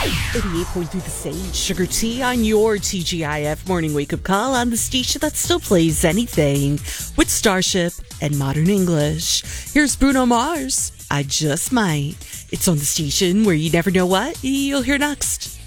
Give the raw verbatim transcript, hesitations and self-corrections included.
eighty-eight point three The Sage, Sugar Tea on your T G I F morning wake-up call on the station that still plays anything with Starship and Modern English. Here's Bruno Mars, I Just Might. It's on the station where you never know what you'll hear next.